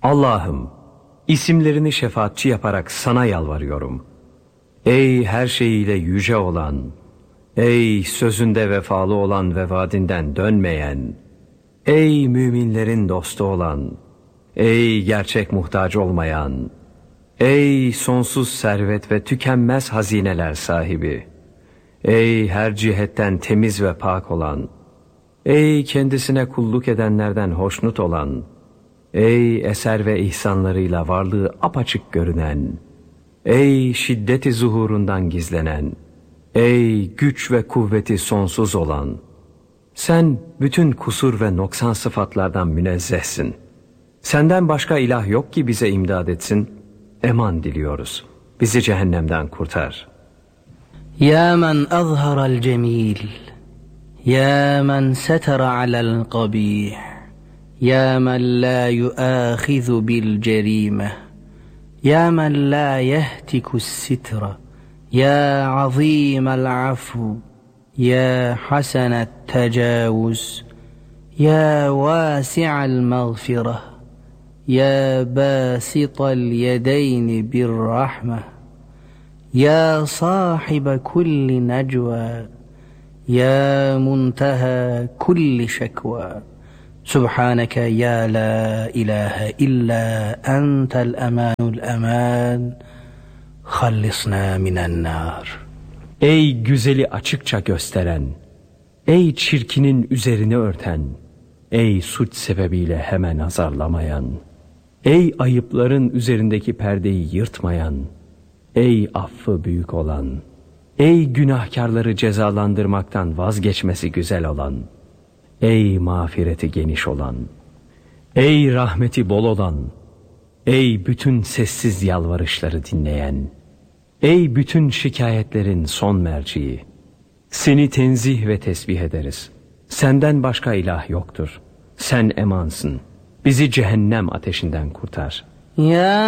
Allah'ım, isimlerini şefaatçi yaparak sana yalvarıyorum. Ey her şeyiyle yüce olan, ey sözünde vefalı olan ve vaadinden dönmeyen, ey müminlerin dostu olan, ey gerçek muhtaç olmayan, ey sonsuz servet ve tükenmez hazineler sahibi, ey her cihetten temiz ve pak olan, ey kendisine kulluk edenlerden hoşnut olan, ey eser ve ihsanlarıyla varlığı apaçık görünen, ey şiddeti zuhurundan gizlenen, ey güç ve kuvveti sonsuz olan, sen bütün kusur ve noksan sıfatlardan münezzehsin. Senden başka ilah yok ki bize imdad etsin. Eman diliyoruz. Bizi cehennemden kurtar. Ya men azharal cemil, ya men setara alel qabih, ya men la yuâkhizu bil cerime, ya men la yehtikus sitra, ya azîmel afu, ya hasenet tecavüz, ya vâsi'al mağfireh, ya bâsital yedeyni bir rahme, ya sahibe kulli necva, ya munteha kulli şekva. Subhaneke ya la ilahe illa entel emanul eman, hallisna minen nar. Ey güzeli açıkça gösteren, ey çirkinin üzerini örten, ey suç sebebiyle hemen azarlamayan, ey ayıpların üzerindeki perdeyi yırtmayan, ey affı büyük olan, ey günahkarları cezalandırmaktan vazgeçmesi güzel olan, ey mağfireti geniş olan, ey rahmeti bol olan, ey bütün sessiz yalvarışları dinleyen, ey bütün şikayetlerin son merciği, seni tenzih ve tesbih ederiz. Senden başka ilah yoktur. Sen emansın. Bizi cehennem ateşinden kurtar. Ya